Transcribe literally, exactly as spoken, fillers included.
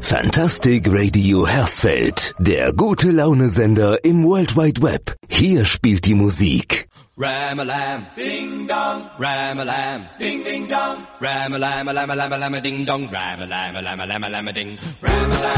Fantastic Radio Hersfeld, der gute Laune-Sender im World Wide Web. Hier spielt die Musik. Ram-a-lam, ding-dong, ram-a-lam, ding-ding-dong, ram-a-lam-a-lam-a-lam-a-lam-a-ding-dong, ram-a-lam-a-lam-a-lam-a-lam-a-ding, ram-a-lam.